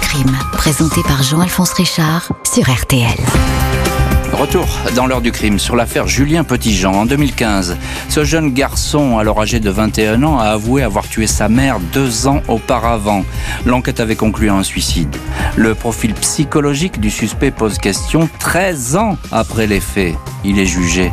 crime, présenté par Jean-Alphonse Richard sur RTL. Retour dans l'heure du crime sur l'affaire Julien Petitjean. En 2015, ce jeune garçon, alors âgé de 21 ans, a avoué avoir tué sa mère 2 ans auparavant. L'enquête avait conclu à un suicide. Le profil psychologique du suspect pose question 13 ans après les faits. Il est jugé.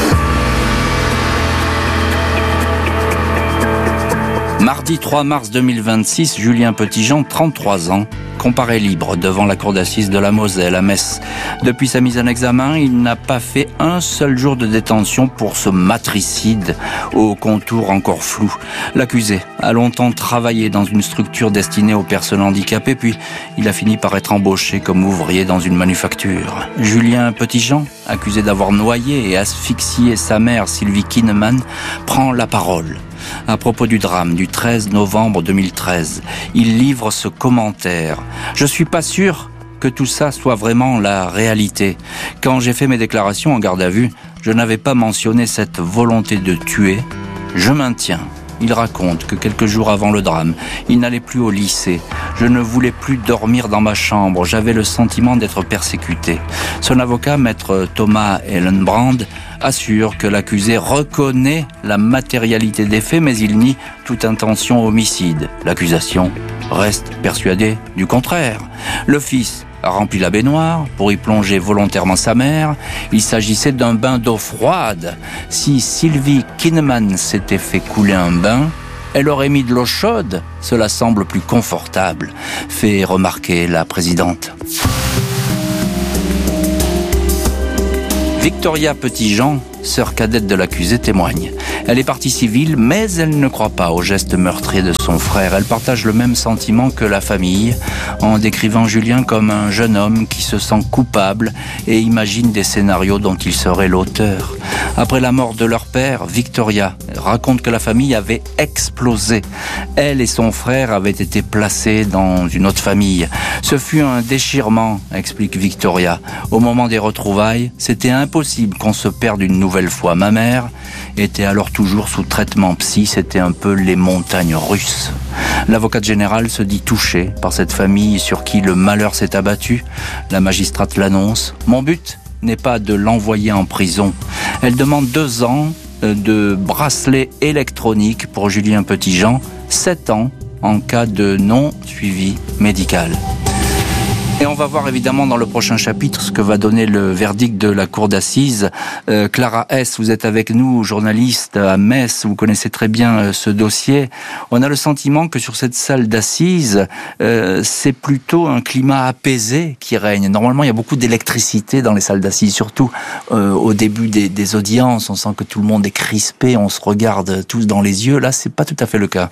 Mardi 3 mars 2026, Julien Petitjean, 33 ans, comparé libre devant la cour d'assises de la Moselle à Metz. Depuis sa mise en examen, il n'a pas fait un seul jour de détention pour ce matricide au contour encore flou. L'accusé a longtemps travaillé dans une structure destinée aux personnes handicapées, puis il a fini par être embauché comme ouvrier dans une manufacture. Julien Petitjean, accusé d'avoir noyé et asphyxié sa mère Sylvie Kinneman, prend la parole. À propos du drame du 13 novembre 2013, il livre ce commentaire. « Je suis pas sûr que tout ça soit vraiment la réalité. Quand j'ai fait mes déclarations en garde à vue, je n'avais pas mentionné cette volonté de tuer. Je maintiens. » Il raconte que quelques jours avant le drame, il n'allait plus au lycée. Je ne voulais plus dormir dans ma chambre. J'avais le sentiment d'être persécuté. Son avocat, maître Thomas Ellenbrand, assure que l'accusé reconnaît la matérialité des faits, mais il nie toute intention homicide. L'accusation reste persuadée du contraire. Le fils a rempli la baignoire pour y plonger volontairement sa mère. Il s'agissait d'un bain d'eau froide. Si Sylvie Kinneman s'était fait couler un bain, elle aurait mis de l'eau chaude. Cela semble plus confortable, fait remarquer la présidente. Victoria Petitjean, sœur cadette de l'accusé, témoigne. Elle est partie civile, mais elle ne croit pas au geste meurtrier de son frère. Elle partage le même sentiment que la famille, en décrivant Julien comme un jeune homme qui se sent coupable et imagine des scénarios dont il serait l'auteur. Après la mort de leur père, Victoria raconte que la famille avait explosé. Elle et son frère avaient été placés dans une autre famille. Ce fut un déchirement, explique Victoria. Au moment des retrouvailles, c'était impossible qu'on se perde une nouvelle fois. Ma mère était alors toujours sous traitement psy, c'était un peu les montagnes russes. L'avocate générale se dit touchée par cette famille sur qui le malheur s'est abattu. La magistrate l'annonce. Mon but n'est pas de l'envoyer en prison. Elle demande 2 ans de bracelet électronique pour Julien Petitjean, 7 ans en cas de non-suivi médical. Et on va voir évidemment dans le prochain chapitre ce que va donner le verdict de la cour d'assises. Clara S, vous êtes avec nous, journaliste à Metz, vous connaissez très bien ce dossier. On a le sentiment que sur cette salle d'assises, c'est plutôt un climat apaisé qui règne. Normalement, il y a beaucoup d'électricité dans les salles d'assises, surtout au début des audiences. On sent que tout le monde est crispé, on se regarde tous dans les yeux. Là, c'est pas tout à fait le cas.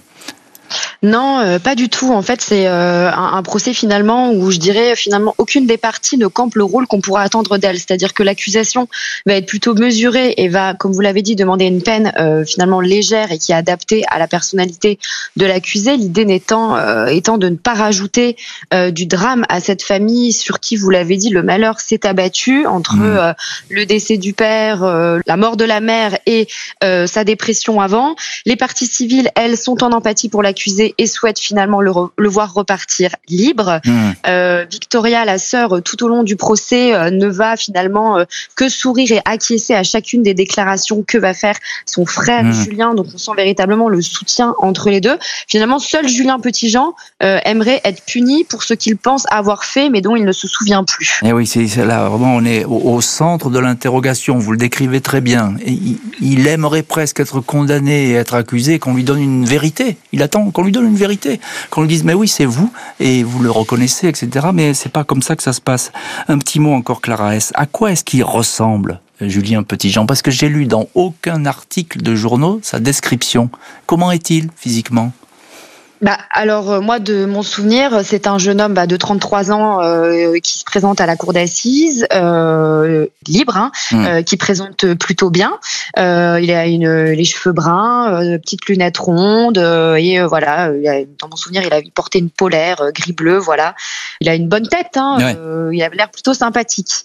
Non, pas du tout. En fait, c'est un procès finalement où je dirais finalement aucune des parties ne campe le rôle qu'on pourra attendre d'elle. C'est-à-dire que l'accusation va être plutôt mesurée et va, comme vous l'avez dit, demander une peine finalement légère et qui est adaptée à la personnalité de l'accusé. L'idée étant de ne pas rajouter du drame à cette famille sur qui, vous l'avez dit, le malheur s'est abattu entre le décès du père, la mort de la mère et sa dépression avant. Les parties civiles, elles, sont en empathie pour l'accusé et souhaite finalement le voir repartir libre. Victoria, la sœur, tout au long du procès, ne va finalement que sourire et acquiescer à chacune des déclarations que va faire son frère Julien. Donc on sent véritablement le soutien entre les deux. Finalement, seul Julien Petitjean aimerait être puni pour ce qu'il pense avoir fait, mais dont il ne se souvient plus. Et oui, c'est là vraiment on est au centre de l'interrogation. Vous le décrivez très bien. Et il aimerait presque être condamné et être accusé, qu'on lui donne une vérité. Il attend qu'on lui donne une vérité, qu'on lui dise mais oui c'est vous et vous le reconnaissez, etc. Mais c'est pas comme ça que ça se passe. Un petit mot encore, Clara S. À quoi est-ce qu'il ressemble, Julien Petitjean? Parce que j'ai lu dans aucun article de journaux sa description. Comment est-il physiquement? Alors moi, de mon souvenir, c'est un jeune homme de 33 ans qui se présente à la cour d'assises, libre, qui présente plutôt bien. Il a les cheveux bruns, petites lunettes rondes, et voilà. Dans mon souvenir, il portait une polaire gris-bleu, voilà. Il a une bonne tête, ouais. Il a l'air plutôt sympathique.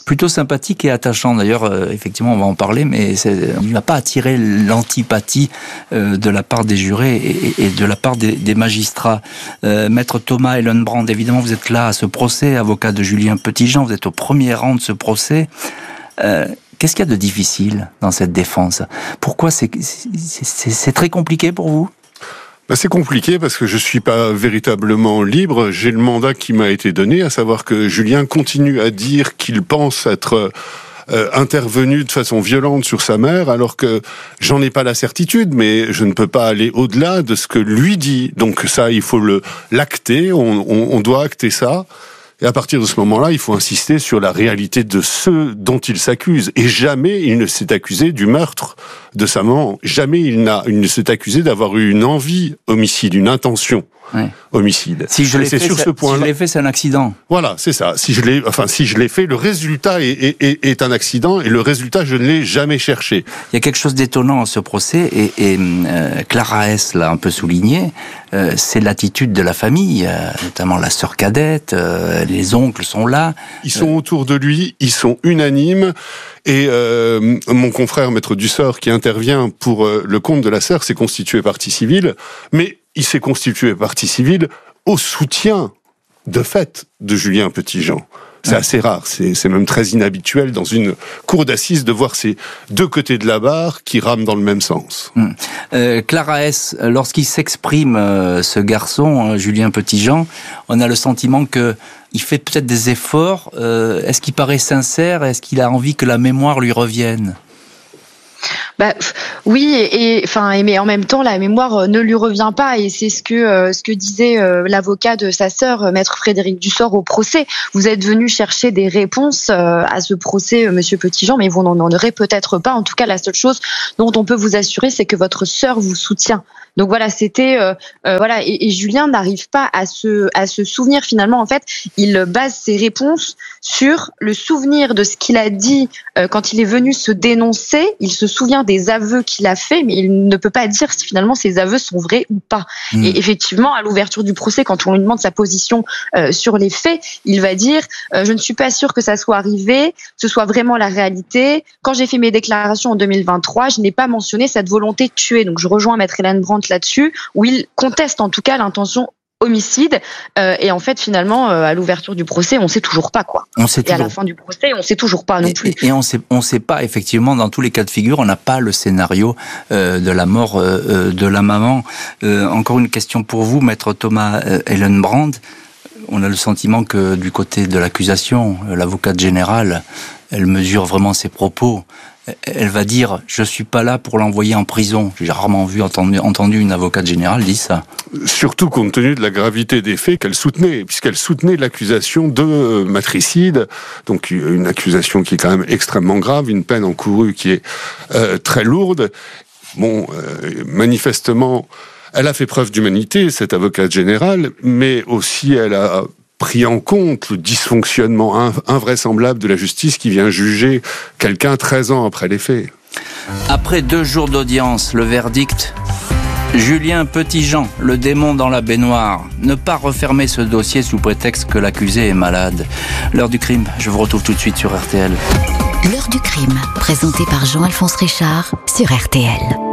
Plutôt sympathique et attachant. D'ailleurs, effectivement, on va en parler, mais il ne va pas attirer l'antipathie de la part des jurés et de la part des magistrats. Maître Thomas Ellenbrand, évidemment, vous êtes là à ce procès, avocat de Julien Petitjean, vous êtes au premier rang de ce procès. Qu'est-ce qu'il y a de difficile dans cette défense ? Pourquoi c'est très compliqué pour vous ? C'est compliqué parce que je suis pas véritablement libre. J'ai le mandat qui m'a été donné, à savoir que Julien continue à dire qu'il pense être intervenu de façon violente sur sa mère, alors que j'en ai pas la certitude, mais je ne peux pas aller au-delà de ce que lui dit. Donc ça, il faut l'acter, on doit acter ça. Et à partir de ce moment-là, il faut insister sur la réalité de ceux dont il s'accuse. Et jamais il ne s'est accusé du meurtre de sa maman. Jamais il ne s'est accusé d'avoir eu une envie homicide, une intention homicide. Si je l'ai fait, c'est un accident. Voilà, c'est ça. Si je l'ai fait, le résultat est un accident, et le résultat, je ne l'ai jamais cherché. Il y a quelque chose d'étonnant à ce procès, et Clara S. l'a un peu souligné, c'est l'attitude de la famille, notamment la sœur cadette, les oncles sont là. Ils sont autour de lui, ils sont unanimes, et mon confrère Maître Dussort, qui intervient pour le compte de la sœur, s'est constitué partie civile, mais il s'est constitué partie civile au soutien, de fait, de Julien Petitjean. C'est assez rare, c'est même très inhabituel dans une cour d'assises de voir ces deux côtés de la barre qui rament dans le même sens. Clara S., lorsqu'il s'exprime, ce garçon, Julien Petitjean, on a le sentiment que il fait peut-être des efforts. Est-ce qu'il paraît sincère ? Est-ce qu'il a envie que la mémoire lui revienne ? Oui, mais en même temps, la mémoire ne lui revient pas, et c'est ce que disait l'avocat de sa sœur, Maître Frédéric Dussort, au procès. Vous êtes venu chercher des réponses à ce procès, Monsieur Petitjean, mais vous n'en aurez peut-être pas. En tout cas, la seule chose dont on peut vous assurer, c'est que votre sœur vous soutient. Donc voilà, c'était et Julien n'arrive pas à se souvenir finalement. En fait, il base ses réponses sur le souvenir de ce qu'il a dit quand il est venu se dénoncer. Il se souvient des aveux qu'il a fait, mais il ne peut pas dire si finalement ces aveux sont vrais ou pas. Et effectivement, à l'ouverture du procès, quand on lui demande sa position sur les faits, il va dire je ne suis pas sûr que ça soit arrivé, que ce soit vraiment la réalité. Quand j'ai fait mes déclarations en 2023, je n'ai pas mentionné cette volonté de tuer. Donc je rejoins Maître Ellenbrand là-dessus, où il conteste en tout cas l'intention homicide, et en fait finalement à l'ouverture du procès on sait toujours pas quoi. À la fin du procès on sait toujours pas non plus. Et on sait pas effectivement, dans tous les cas de figure, on n'a pas le scénario de la mort de la maman. Encore une question pour vous, Maître Thomas Ellenbrand. On a le sentiment que du côté de l'accusation, l'avocate générale, elle mesure vraiment ses propos. Elle va dire « je suis pas là pour l'envoyer en prison ». J'ai rarement entendu une avocate générale dire ça. Surtout compte tenu de la gravité des faits qu'elle soutenait, puisqu'elle soutenait l'accusation de matricide, donc une accusation qui est quand même extrêmement grave, une peine encourue qui est très lourde. Manifestement, elle a fait preuve d'humanité, cette avocate générale, mais aussi elle a pris en compte le dysfonctionnement invraisemblable de la justice qui vient juger quelqu'un 13 ans après les faits. Après 2 jours d'audience, le verdict : Julien Petitjean, le démon dans la baignoire. Ne pas refermer ce dossier sous prétexte que l'accusé est malade. L'heure du crime, je vous retrouve tout de suite sur RTL. L'heure du crime, présentée par Jean-Alphonse Richard sur RTL.